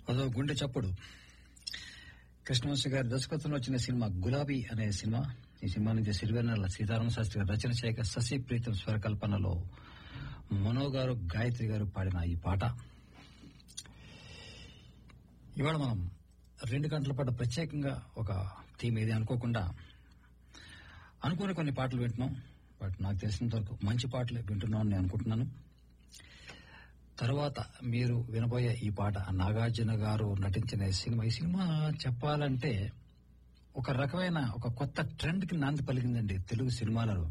అదో గుండె చప్పుడు. కృష్ణవంశీ గారి దర్శకత్వంలో వచ్చిన సినిమా గులాబీ అనే సినిమా. ఈ సినిమా నుంచి సిరివెన్నెల సీతారామ శాస్త్రి గారు రచన చేయక శశి ప్రీతం స్వరకల్పనలో మనో గారు గాయత్రి గారు పాడిన ఈ పాట. ఇవాళ మనం 2 గంటల పాటు ప్రత్యేకంగా ఒక థీమ్ ఏది అనుకోకుండా అనుకుని కొన్ని పాటలు వింటున్నాం. బట్ నాకు తెలిసినంత వరకు మంచి పాటలు వింటున్నాం అని అనుకుంటున్నాను. తర్వాత మీరు వినబోయే ఈ పాట నాగార్జున గారు నటించిన సినిమా. ఈ సినిమా చెప్పాలంటే ఒక రకమైన ఒక కొత్త ట్రెండ్ కి నాంది పలికిందండి తెలుగు సినిమాలలో.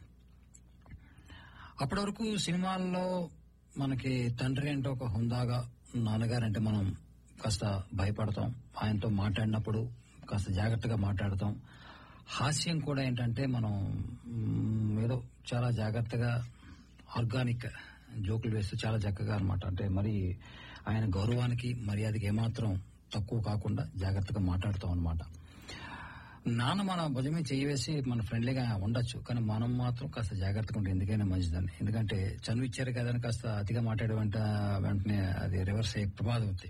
అప్పటి వరకు సినిమాల్లో మనకి తండ్రి అంటే ఒక హుందాగా, నాన్నగారంటే మనం కాస్త భయపడతాం, ఆయనతో మాట్లాడినప్పుడు కాస్త జాగ్రత్తగా మాట్లాడతాం. హాస్యం కూడా ఏంటంటే మనం ఏదో చాలా జాగ్రత్తగా ఆర్గానిక్ జోకులు వేస్తూ చాలా చక్కగా అనమాట. అంటే మరి ఆయన గౌరవానికి మర్యాదకి ఏమాత్రం తక్కువ కాకుండా జాగ్రత్తగా మాట్లాడుతాం అనమాట. నాన్న మన భుజమే చేయవేసి మన ఫ్రెండ్లీగా ఉండొచ్చు, కానీ మనం మాత్రం కాస్త జాగ్రత్తగా ఉంటే ఎందుకైనా మంచిదని. ఎందుకంటే చనువు ఇచ్చారు కదా అని కాస్త అతిగా మాట్లాడే వెంటనే అది రివర్స్ అయ్యే ప్రమాదం ఉంది.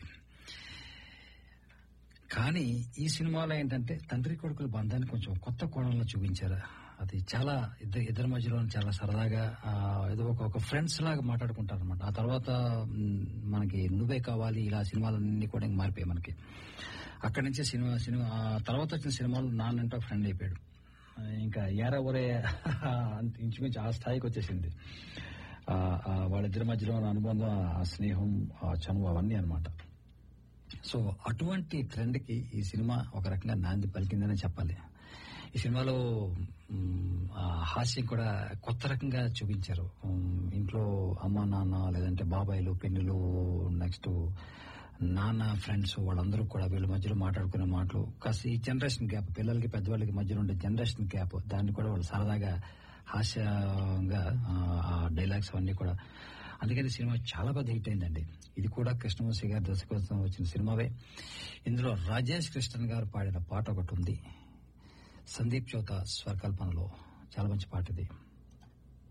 కానీ ఈ సినిమాలో ఏంటంటే తండ్రి కొడుకుల బంధాన్ని కొంచెం కొత్త కోణంలో చూపించారు. అది చాలా ఇద్దరి మధ్యలో చాలా సరదాగా ఏదో ఒక ఫ్రెండ్స్ లాగా మాట్లాడుకుంటారు అనమాట. ఆ తర్వాత మనకి నువ్వే కావాలి ఇలా సినిమాలన్నీ కూడా మారిపోయాయి మనకి. అక్కడి నుంచి సినిమా తర్వాత వచ్చిన సినిమాలు నాన్నంటే ఫ్రెండ్ అయిపోయాడు. ఇంకా యారా ఒరే ఇంచుమించు ఆ స్థాయికి వచ్చేసింది. వాళ్ళిద్దరి మధ్యలో ఉన్న అనుబంధం, ఆ స్నేహం, ఆ చనువు అవన్నీ అనమాట. సో అటువంటి ట్రెండ్ కి ఈ సినిమా ఒక రకంగా నాంది పలికిందని చెప్పాలి. ఈ సినిమాలో హాస్యం కూడా కొత్త రకంగా చూపించారు. ఇంట్లో అమ్మ నాన్న లేదంటే బాబాయిలు పెన్నులు, నెక్స్ట్ నాన్న ఫ్రెండ్స్ వాళ్ళందరూ కూడా వీళ్ళ మధ్యలో మాట్లాడుకునే మాటలు, కాస్త ఈ జనరేషన్ గ్యాప్, పిల్లలకి పెద్దవాళ్ళకి మధ్యలో ఉండే జనరేషన్ గ్యాప్, దాన్ని కూడా వాళ్ళు సరదాగా హాస్యంగా ఆ డైలాగ్స్ అవన్నీ కూడా. అందుకని సినిమా చాలా పెద్ద హిట్ అయిందండి. ఇది కూడా కృష్ణవంశీ గారి దర్శకత్వం వచ్చిన సినిమావే. ఇందులో రాజేష్ కృష్ణన్ గారు పాడిన పాట ఒకటి ఉంది, సందీప్ చౌత స్వరకల్పనలో. చాలా మంచి పాట ఇది.